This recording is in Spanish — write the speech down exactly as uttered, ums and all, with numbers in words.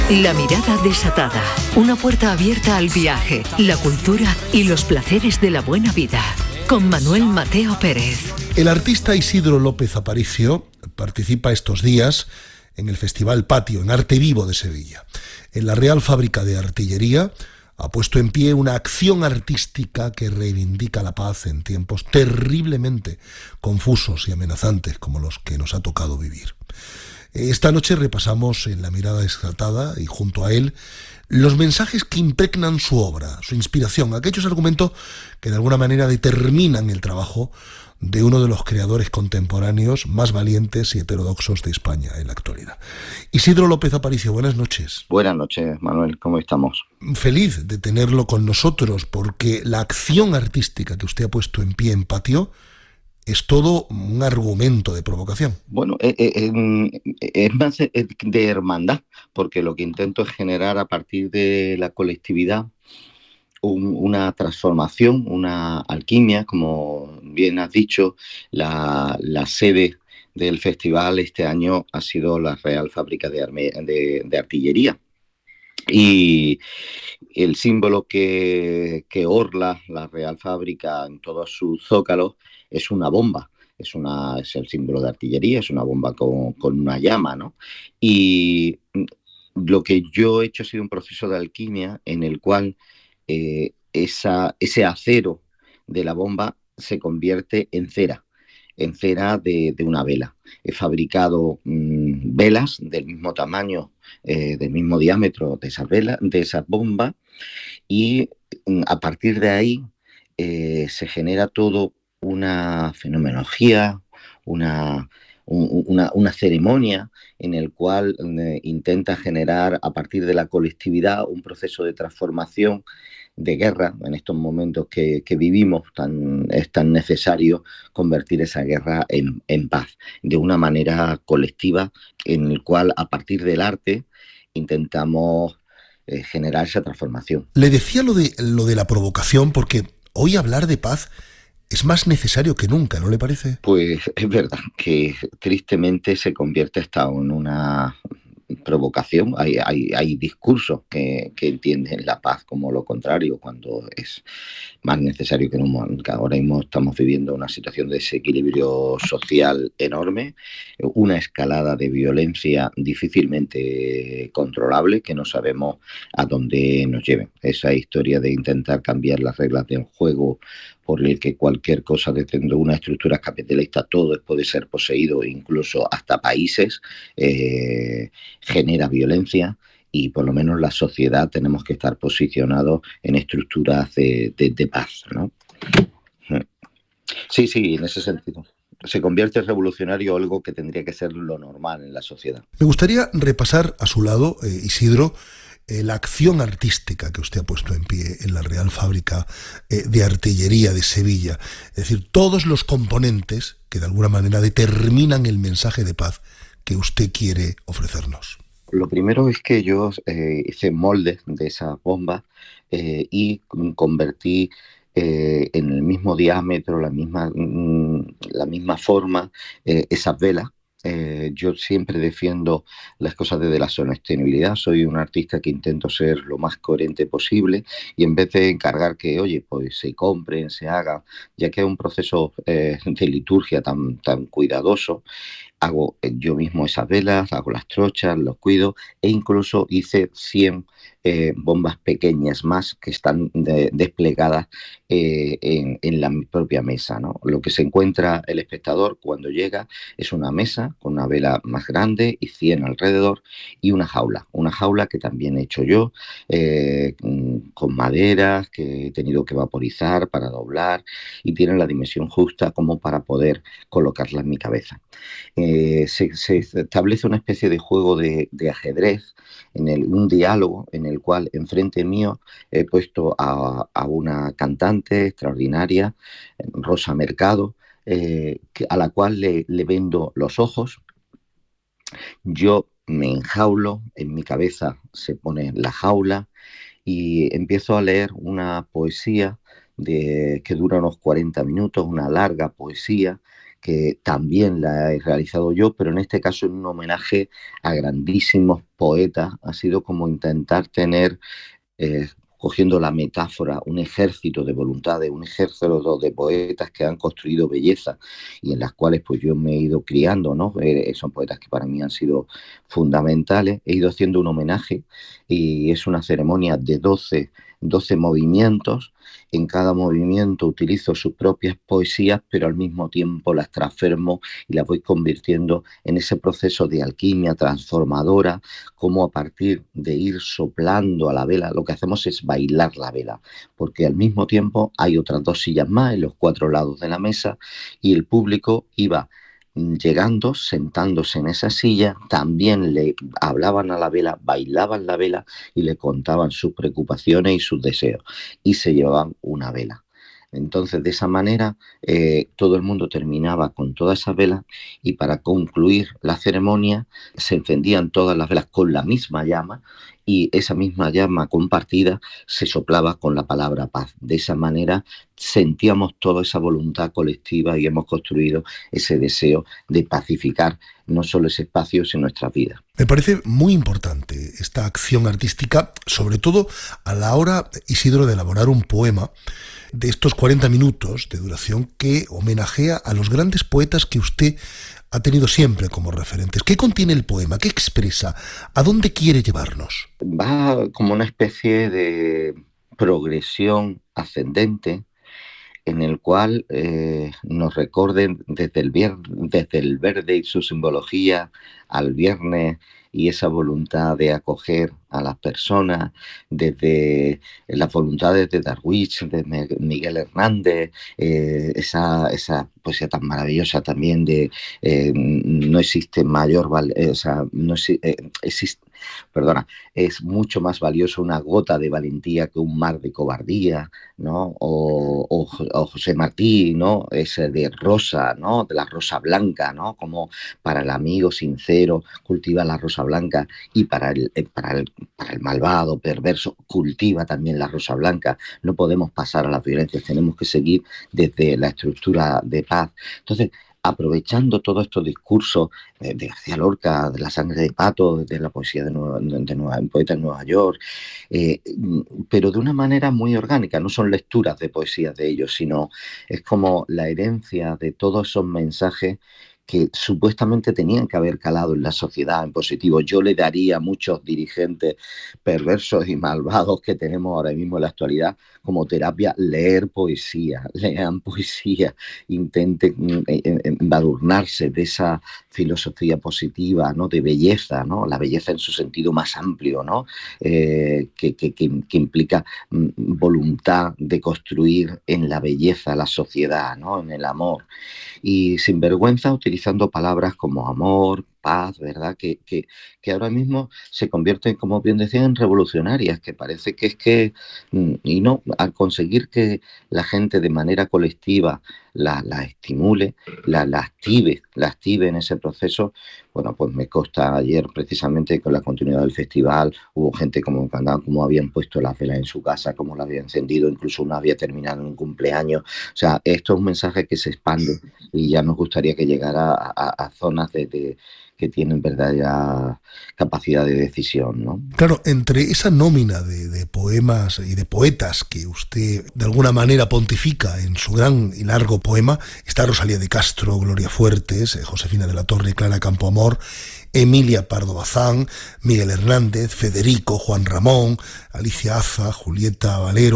La mirada desatada. Una puerta abierta al viaje, la cultura y los placeres de la buena vida. Con Manuel Mateo Pérez. El artista Isidro López Aparicio participa estos días en el Festival Patio, en Arte Vivo de Sevilla. En la Real Fábrica de Artillería ha puesto en pie una acción artística que reivindica la paz en tiempos terriblemente confusos y amenazantes como los que nos ha tocado vivir. Esta noche repasamos en La mirada desatada y junto a él los mensajes que impregnan su obra, su inspiración, aquellos argumentos que de alguna manera determinan el trabajo de uno de los creadores contemporáneos más valientes y heterodoxos de España en la actualidad. Isidro López Aparicio, buenas noches. Buenas noches, Manuel, ¿cómo estamos? Feliz de tenerlo con nosotros porque la acción artística que usted ha puesto en pie en Patio es todo un argumento de provocación. Bueno, eh, eh, es más de hermandad, porque lo que intento es generar a partir de la colectividad un, una transformación, una alquimia, como bien has dicho. La, la sede del festival este año ha sido la Real Fábrica de, Arme, de, de Artillería. Y el símbolo que, que orla la Real Fábrica en todos sus zócalos es una bomba, es, una, es el símbolo de artillería, es una bomba con, con una llama, ¿no? Y lo que yo he hecho ha sido un proceso de alquimia en el cual eh, esa, ese acero de la bomba se convierte en cera, en cera de, de una vela. He fabricado mmm, velas del mismo tamaño, eh, del mismo diámetro de esas velas, de esas bombas, y mmm, a partir de ahí eh, se genera todo una fenomenología, una, un, una, una ceremonia en el cual eh, intenta generar a partir de la colectividad un proceso de transformación, de guerra. En estos momentos que, que vivimos tan, es tan necesario convertir esa guerra en, en paz, de una manera colectiva, en el cual a partir del arte intentamos eh, generar esa transformación. Le decía lo de, lo de la provocación porque hoy hablar de paz es más necesario que nunca, ¿no le parece? Pues es verdad que tristemente se convierte hasta en una provocación. Hay, hay, hay discursos que, que entienden la paz como lo contrario, cuando es más necesario que nunca. Ahora mismo estamos viviendo una situación de desequilibrio social enorme, una escalada de violencia difícilmente controlable que no sabemos a dónde nos lleven. Esa historia de intentar cambiar las reglas del juego por el que cualquier cosa desde una estructura capitalista todo puede ser poseído, incluso hasta países, eh, genera violencia. Y por lo menos la sociedad tenemos que estar posicionados en estructuras de, de, de paz, ¿no? Sí, sí, en ese sentido. Se convierte en revolucionario algo que tendría que ser lo normal en la sociedad. Me gustaría repasar a su lado, eh, Isidro, eh, la acción artística que usted ha puesto en pie en la Real Fábrica eh, de Artillería de Sevilla. Es decir, todos los componentes que de alguna manera determinan el mensaje de paz que usted quiere ofrecernos. Lo primero es que yo eh, hice moldes de esas bombas eh, y convertí eh, en el mismo diámetro, la misma, mm, la misma forma, eh, esas velas. Eh, yo siempre defiendo las cosas desde la sostenibilidad. Soy un artista que intento ser lo más coherente posible y en vez de encargar que, oye, pues se compren, se hagan, ya que es un proceso eh, de liturgia tan, tan cuidadoso, hago yo mismo esas velas, hago las trochas, los cuido e incluso hice cien eh, bombas pequeñas más que están de, desplegadas eh, en, en la propia mesa, ¿no? Lo que se encuentra el espectador cuando llega es una mesa con una vela más grande y cien alrededor y una jaula, una jaula que también he hecho yo eh, con maderas que he tenido que vaporizar para doblar y tienen la dimensión justa como para poder colocarla en mi cabeza. Eh, se, se establece una especie de juego de, de ajedrez, en el, un diálogo en el cual enfrente mío he puesto a, a una cantante extraordinaria, Rosa Mercado, eh, a la cual le, le vendo los ojos. Yo me enjaulo, en mi cabeza se pone la jaula y empiezo a leer una poesía de, que dura unos cuarenta minutos, una larga poesía que también la he realizado yo, pero en este caso en un homenaje a grandísimos poetas. Ha sido como intentar tener, eh, cogiendo la metáfora, un ejército de voluntades, un ejército de poetas que han construido belleza y en las cuales pues yo me he ido criando, ¿no? Eh, son poetas que para mí han sido fundamentales. He ido haciendo un homenaje y es una ceremonia de doce, doce movimientos. En cada movimiento utilizo sus propias poesías, pero al mismo tiempo las transformo y las voy convirtiendo en ese proceso de alquimia transformadora, como a partir de ir soplando a la vela, lo que hacemos es bailar la vela, porque al mismo tiempo hay otras dos sillas más en los cuatro lados de la mesa y el público iba llegando, sentándose en esa silla, también le hablaban a la vela, bailaban la vela y le contaban sus preocupaciones y sus deseos y se llevaban una vela. Entonces, de esa manera, eh, todo el mundo terminaba con todas esas velas y para concluir la ceremonia se encendían todas las velas con la misma llama y esa misma llama compartida se soplaba con la palabra paz. De esa manera sentíamos toda esa voluntad colectiva y hemos construido ese deseo de pacificar no solo ese espacio, sino nuestra vida. Me parece muy importante esta acción artística, sobre todo a la hora, Isidro, de elaborar un poema de estos cuarenta minutos de duración que homenajea a los grandes poetas que usted ha tenido siempre como referentes. ¿Qué contiene el poema? ¿Qué expresa? ¿A dónde quiere llevarnos? Va como una especie de progresión ascendente en el cual eh, nos recorden desde el, vier- desde el verde y su simbología al viernes y esa voluntad de acoger a las personas, desde las voluntades de Darwich, de Miguel Hernández, eh, esa, esa poesía tan maravillosa también de eh, no existe mayor, val- eh, o sea, no exi- eh, existe, perdona, es mucho más valioso una gota de valentía que un mar de cobardía, ¿no? O, o, o José Martí, ¿no? Ese de rosa, ¿no? De la rosa blanca, ¿no? Como para el amigo sincero cultiva la rosa blanca y para el, para el, para el malvado, perverso, cultiva también la rosa blanca. No podemos pasar a las violencias, tenemos que seguir desde la estructura de paz. Entonces, aprovechando todos estos discursos eh, de García Lorca, de La sangre de pato, de la poesía de, Nueva, de Nueva, poeta en Nueva York, eh, pero de una manera muy orgánica. No son lecturas de poesía de ellos, sino es como la herencia de todos esos mensajes que supuestamente tenían que haber calado en la sociedad en positivo. Yo le daría a muchos dirigentes perversos y malvados que tenemos ahora mismo en la actualidad como terapia leer poesía, lean poesía, intenten embadurnarse de esa filosofía positiva, ¿no? De belleza, ¿no? La belleza en su sentido más amplio, ¿no? Eh, que, que, que, que implica mm, voluntad de construir en la belleza la sociedad, ¿no? En el amor. Y sin vergüenza, utilizando palabras como amor, paz, ¿verdad? Que, que, que ahora mismo se convierten, como bien decían, en revolucionarias, que parece que es que, y no, al conseguir que la gente de manera colectiva la, la estimule, la, la active, la active en ese proceso. Bueno, pues me consta ayer precisamente con la continuidad del festival, hubo gente como como habían puesto las velas en su casa, como las había encendido, incluso una había terminado en un cumpleaños. O sea, esto es un mensaje que se expande y ya nos gustaría que llegara a, a, a zonas de, de que tienen verdadera capacidad de decisión, ¿no? Claro, entre esa nómina de, de poemas y de poetas que usted de alguna manera pontifica en su gran y largo poema, está Rosalía de Castro, Gloria Fuertes, Josefina de la Torre, Clara Campoamor, Emilia Pardo Bazán, Miguel Hernández, Federico, Juan Ramón, Alicia Aza, Julieta Valero,